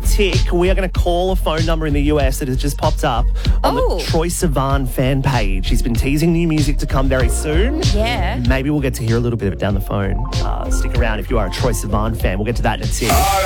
tick. We are going to call a phone number in the US that has just popped up on the Troye Sivan fan page. He's been teasing new music to come very soon. Yeah. Maybe we'll get to hear a little bit of it down the phone. Stick around if you are a Troye Sivan fan. We'll get to that in a tick.